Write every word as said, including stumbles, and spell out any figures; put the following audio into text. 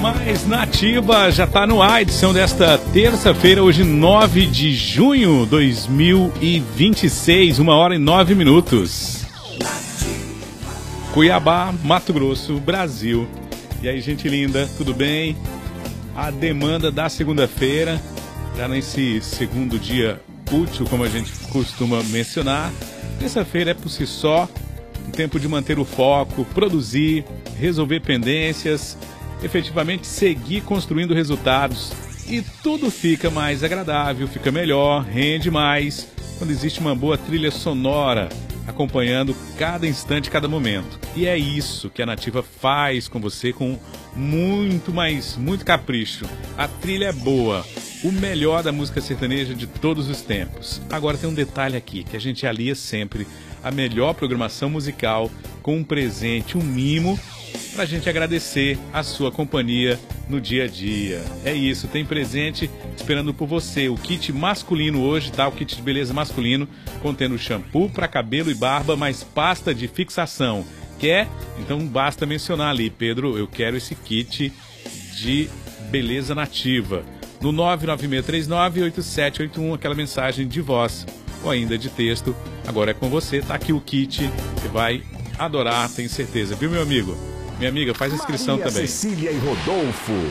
Mais Nativa já está no ar, edição desta terça-feira, hoje nove de junho de dois mil e vinte e seis, uma hora e nove minutos. Cuiabá, Mato Grosso, Brasil. E aí, gente linda, tudo bem? A demanda da segunda-feira, já nesse segundo dia útil, como a gente costuma mencionar. Terça-feira é por si só um tempo de manter o foco, produzir, resolver pendências, efetivamente seguir construindo resultados. E tudo fica mais agradável, fica melhor, rende mais, quando existe uma boa trilha sonora acompanhando cada instante, cada momento. E é isso que a Nativa faz com você com muito, mais, muito capricho. A trilha é boa, o melhor da música sertaneja de todos os tempos. Agora tem um detalhe aqui, que a gente alia sempre a melhor programação musical com um presente, um mimo, pra gente agradecer a sua companhia no dia a dia. É isso, tem presente esperando por você. O kit masculino hoje, tá? O kit de beleza masculino, contendo shampoo para cabelo e barba, mais pasta de fixação. Quer? Então basta mencionar ali, Pedro, eu quero esse kit de beleza nativa. No nove nove seis três nove oito sete oito um, aquela mensagem de voz ou ainda de texto. Agora é com você, tá aqui o kit, você vai adorar, tenho certeza, viu, meu amigo? Minha amiga, faz a inscrição Maria também. Cecília e Rodolfo,